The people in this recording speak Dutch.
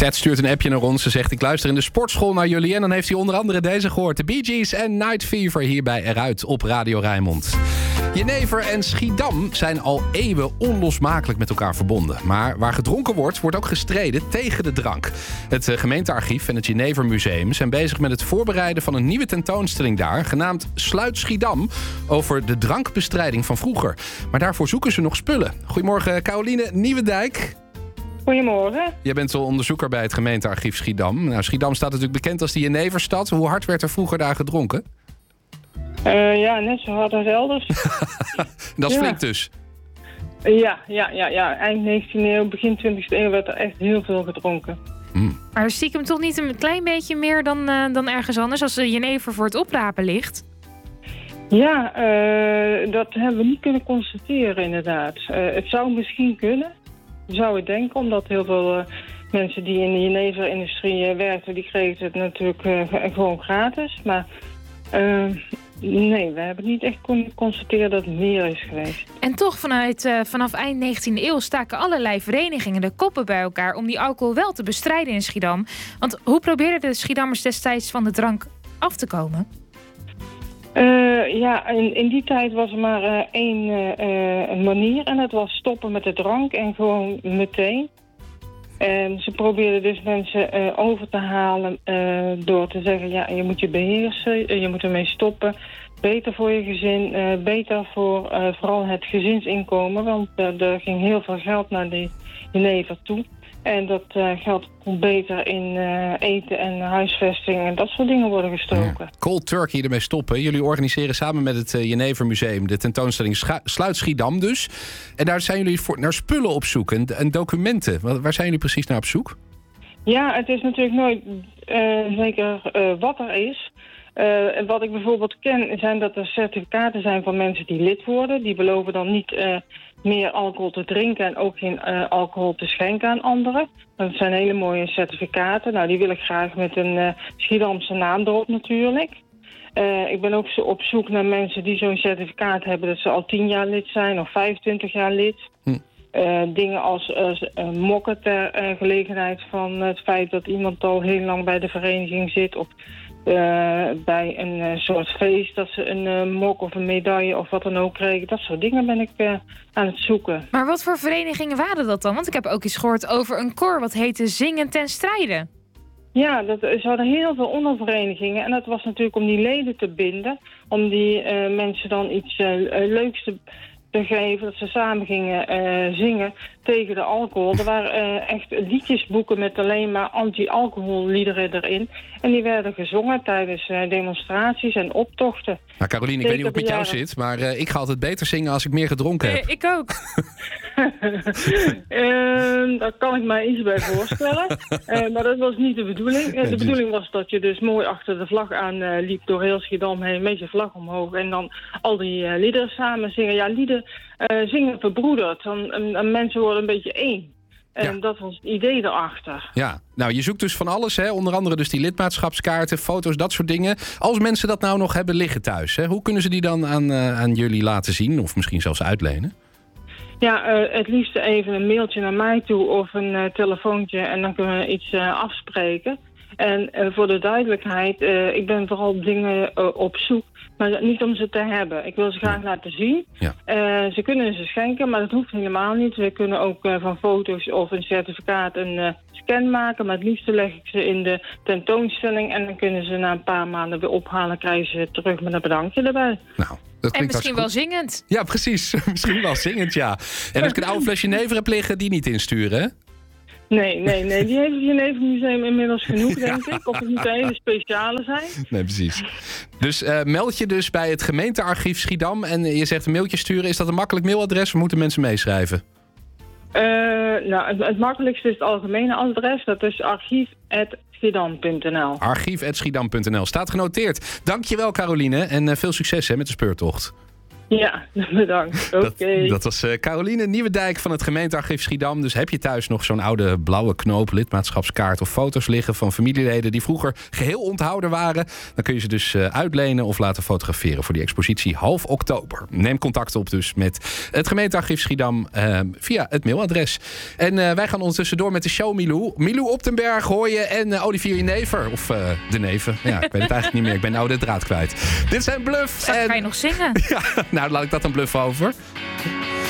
Ted stuurt een appje naar ons. Ze zegt, ik luister in de sportschool naar jullie. En dan heeft hij onder andere deze gehoord. De Bee Gees en Night Fever hierbij eruit op Radio Rijnmond. Jenever en Schiedam zijn al eeuwen onlosmakelijk met elkaar verbonden. Maar waar gedronken wordt, wordt ook gestreden tegen de drank. Het gemeentearchief en het Jenever Museum zijn bezig met het voorbereiden van een nieuwe tentoonstelling daar, genaamd Sluit Schiedam, over de drankbestrijding van vroeger. Maar daarvoor zoeken ze nog spullen. Goedemorgen, Caroline Nieuwendijk. Goedemorgen. Jij bent wel onderzoeker bij het gemeentearchief Schiedam. Nou, Schiedam staat natuurlijk bekend als de Jeneverstad. Hoe hard werd er vroeger daar gedronken? Net zo hard als elders. Dat is flink dus. Ja. Eind 19e eeuw, begin 20e eeuw werd er echt heel veel gedronken. Maar stiekem toch niet een klein beetje meer dan ergens anders als de Jenever voor het oprapen ligt? Ja, dat hebben we niet kunnen constateren inderdaad. Het zou misschien kunnen, zou ik denken, omdat heel veel mensen die in de Jenever-industrie werkten, die kregen het natuurlijk gewoon gratis. Maar nee, we hebben niet echt kunnen constateren dat het meer is geweest. En toch, vanaf eind 19e eeuw staken allerlei verenigingen de koppen bij elkaar om die alcohol wel te bestrijden in Schiedam. Want hoe probeerden de Schiedammers destijds van de drank af te komen? In die tijd was er maar één manier en dat was stoppen met de drank en gewoon meteen. En ze probeerden dus mensen over te halen door te zeggen, ja, je moet je beheersen, je moet ermee stoppen. Beter voor je gezin, beter voor vooral het gezinsinkomen, want er ging heel veel geld naar de Jenever toe. En dat geld kon beter in eten en huisvesting en dat soort dingen worden gestoken. Ja. Cold turkey ermee stoppen. Jullie organiseren samen met het Jenever Museum de tentoonstelling Sluit Schiedam dus. En daar zijn jullie naar spullen op zoek en documenten. Waar zijn jullie precies naar op zoek? Ja, het is natuurlijk nooit zeker wat er is. En wat ik bijvoorbeeld ken zijn dat er certificaten zijn van mensen die lid worden. Die beloven dan niet meer alcohol te drinken en ook geen alcohol te schenken aan anderen. Dat zijn hele mooie certificaten. Nou, die wil ik graag met een Schiedamse naam erop natuurlijk. Ik ben ook op zoek naar mensen die zo'n certificaat hebben dat ze al 10 jaar lid zijn of 25 jaar lid. Dingen als mokken ter gelegenheid van het feit dat iemand al heel lang bij de vereniging zit. Of bij een soort feest dat ze een mok of een medaille of wat dan ook kregen. Dat soort dingen ben ik aan het zoeken. Maar wat voor verenigingen waren dat dan? Want ik heb ook eens gehoord over een koor wat heette Zingen ten Strijde. Ja, ze hadden heel veel onderverenigingen. En dat was natuurlijk om die leden te binden. Om die mensen dan iets leuks te geven. Dat ze samen gingen zingen tegen de alcohol. Er waren echt liedjesboeken met alleen maar anti-alcoholliederen erin. En die werden gezongen tijdens demonstraties en optochten. Nou, Caroline, ik weet niet hoe het met jou zit, maar ik ga altijd beter zingen als ik meer gedronken heb. Ik ook. Daar kan ik mij iets bij voorstellen. Maar dat was niet de bedoeling. De bedoeling was dat je dus mooi achter de vlag aan liep door heel Schiedam heen met je vlag omhoog. En dan al die liederen samen zingen. Ja, lieden zingen verbroederd. Dan mensen worden een beetje één. En dat was het idee erachter. Ja, nou je zoekt dus van alles, hè? Onder andere dus die lidmaatschapskaarten, foto's, dat soort dingen. Als mensen dat nou nog hebben liggen thuis, hè? Hoe kunnen ze die dan aan jullie laten zien of misschien zelfs uitlenen? Ja, het liefst even een mailtje naar mij toe of een telefoontje en dan kunnen we iets afspreken. En voor de duidelijkheid, ik ben vooral dingen op zoek, maar niet om ze te hebben. Ik wil ze graag laten zien. Ja. Ze kunnen ze schenken, maar dat hoeft helemaal niet. We kunnen ook van foto's of een certificaat een scan maken, maar het liefst leg ik ze in de tentoonstelling en dan kunnen ze na een paar maanden weer ophalen, krijgen ze terug met een bedankje erbij. Nou. En misschien wel zingend. Ja, precies. Misschien wel zingend, ja. En als ik een oude flesje Jenever heb liggen, die niet insturen, hè? Nee. Die heeft het Jenever Museum inmiddels genoeg, denk ik. Of het moet een hele speciale zijn. Nee, precies. Dus meld je dus bij het gemeentearchief Schiedam en je zegt een mailtje sturen. Is dat een makkelijk mailadres of moeten mensen meeschrijven? Het makkelijkste is het algemene adres. Dat is archief@schiedam.nl. Archief@schiedam.nl. Staat genoteerd. Dankjewel, Caroline. En veel succes met de speurtocht. Ja, bedankt. Oké. Dat was Caroline Nieuwendijk van het gemeentearchief Schiedam. Dus heb je thuis nog zo'n oude blauwe knoop, lidmaatschapskaart of foto's liggen van familieleden die vroeger geheel onthouden waren, dan kun je ze dus uitlenen of laten fotograferen voor die expositie half oktober. Neem contact op dus met het gemeentearchief Schiedam via het mailadres. En wij gaan ondertussen door met de show Milou. Milou op den Berg hoor je en Olivier Jenever. Of de neven. Ja, ik weet het eigenlijk niet meer. Ik ben nou de draad kwijt. Dit zijn Bluff. Ga je nog zingen? Ja, nou, laat ik dat dan Bluff over.